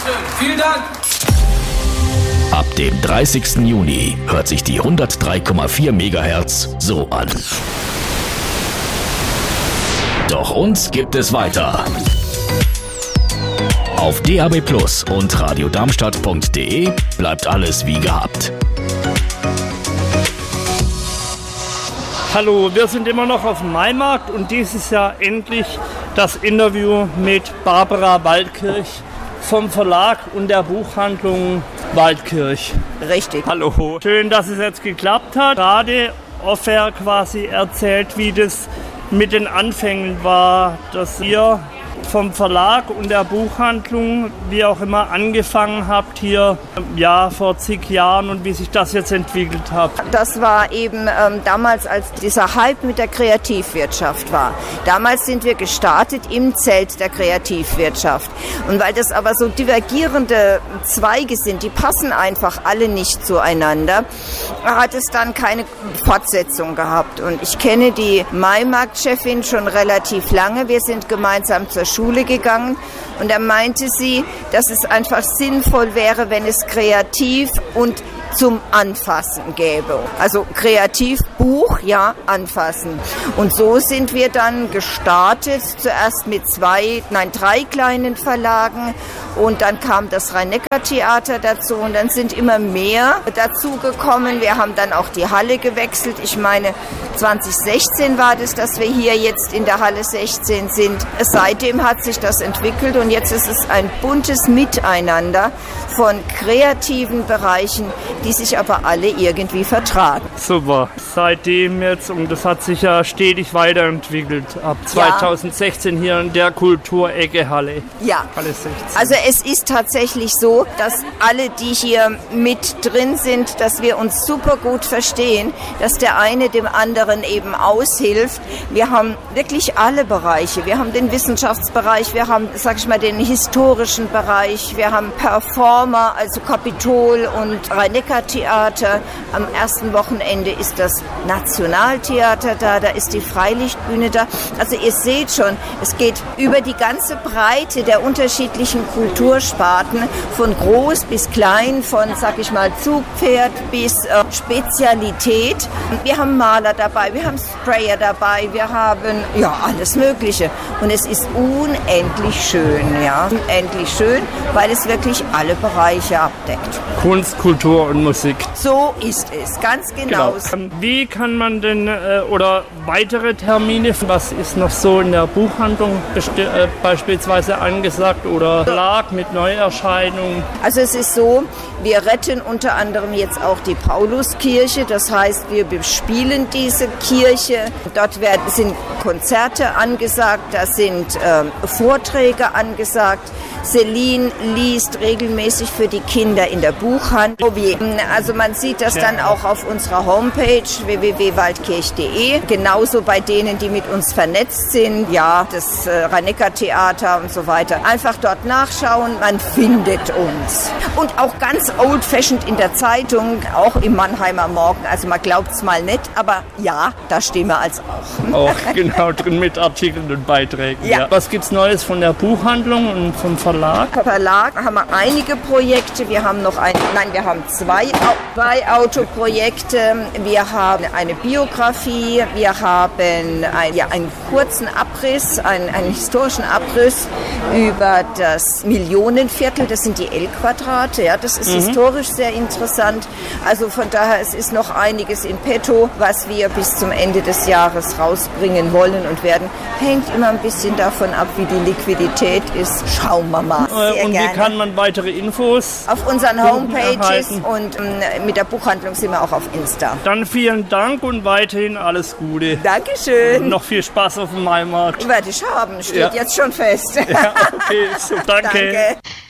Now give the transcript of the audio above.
Dankeschön. Vielen Dank. Ab dem 30. Juni hört sich die 103,4 MHz so an. Doch uns gibt es weiter. Auf DAB+ und radiodarmstadt.de bleibt alles wie gehabt. Hallo, wir sind immer noch auf dem Maimarkt und dieses Jahr endlich das Interview mit Barbara Waldkirch vom Verlag und der Buchhandlung Waldkirch. Richtig. Hallo. Schön, dass es jetzt geklappt hat. Gerade Offer quasi erzählt, wie das mit den Anfängen war, dass ihr vom Verlag und der Buchhandlung, wie auch immer, angefangen habt hier vor zig Jahren und wie sich das jetzt entwickelt hat. Das war eben damals, als dieser Hype mit der Kreativwirtschaft war. Damals sind wir gestartet im Zelt der Kreativwirtschaft. Und weil das aber so divergierende Zweige sind, die passen einfach alle nicht zueinander, hat es dann keine Fortsetzung gehabt. Und ich kenne die Maimarkt-Chefin schon relativ lange. Wir sind gemeinsam zur Schule gegangen und da meinte sie, dass es einfach sinnvoll wäre, wenn es kreativ und zum Anfassen gäbe. Also Kreativbuch, ja, anfassen. Und so sind wir dann gestartet, zuerst mit 3 kleinen Verlagen und dann kam das Rhein-Neckar-Theater dazu und dann sind immer mehr dazu gekommen. Wir haben dann auch die Halle gewechselt. Ich meine, 2016 war das, dass wir hier jetzt in der Halle 16 sind. Seitdem hat sich das entwickelt und jetzt ist es ein buntes Miteinander von kreativen Bereichen, die sich aber alle irgendwie vertragen. Super. Seitdem jetzt, und das hat sich ja stetig weiterentwickelt, ab 2016 hier in der Kulturecke Halle. Ja, Halle 16. Also es ist tatsächlich so, dass alle, die hier mit drin sind, dass wir uns super gut verstehen, dass der eine dem anderen eben aushilft. Wir haben wirklich alle Bereiche. Wir haben den Wissenschaftsbereich, wir haben, sag ich mal, den historischen Bereich, wir haben Performer, also Kapitol und Rhein-Neckar-Theater. Am ersten Wochenende ist das Nationaltheater da ist die Freilichtbühne da. Also ihr seht schon, es geht über die ganze Breite der unterschiedlichen Kultursparten, von groß bis klein, von, sag ich mal, Zugpferd bis Spezialität. Wir haben Maler dabei, wir haben Sprayer dabei, wir haben alles Mögliche. Und es ist unendlich schön, unendlich schön, weil es wirklich alle Bereiche abdeckt. Kunst, Kultur und Musik. So ist es, ganz genau. Wie kann man denn, oder weitere Termine, was ist noch so in der Buchhandlung beispielsweise angesagt oder Verlag mit Neuerscheinungen? Also es ist so, wir retten unter anderem jetzt auch die Pauluskirche, das heißt, wir bespielen diese Kirche. Dort sind Konzerte angesagt, da sind Vorträge angesagt. Celine liest regelmäßig für die Kinder in der Buchhandlung. Also man sieht das dann auch auf unserer Homepage www.waldkirch.de. Genauso bei denen, die mit uns vernetzt sind. Ja, das Rhein-Neckar-Theater und so weiter. Einfach dort nachschauen, man findet uns. Und auch ganz old-fashioned in der Zeitung, auch im Mannheimer Morgen. Also man glaubt es mal nicht, aber ja, da stehen wir als auch. Auch genau drin mit Artikeln und Beiträgen. Ja. Was gibt's Neues von der Buchhandlung und vom Verlag? Verlag haben wir einige Projekte. Wir haben wir haben zwei Autoprojekte. Wir haben eine Biografie. Wir haben einen kurzen Abriss, einen historischen Abriss über das Millionenviertel. Das sind die L-Quadrate. Ja, das ist historisch sehr interessant. Also von daher, es ist noch einiges in petto, was wir bis zum Ende des Jahres rausbringen wollen und werden. Hängt immer ein bisschen davon ab, wie die Liquidität ist. Schauen wir mal. Und wie kann man weitere Infos auf unseren Homepages und mit der Buchhandlung sind wir auch auf Insta. Dann vielen Dank und weiterhin alles Gute. Dankeschön. Und noch viel Spaß auf dem Maimarkt. Werde ich haben, steht jetzt schon fest. Ja, okay, so, danke.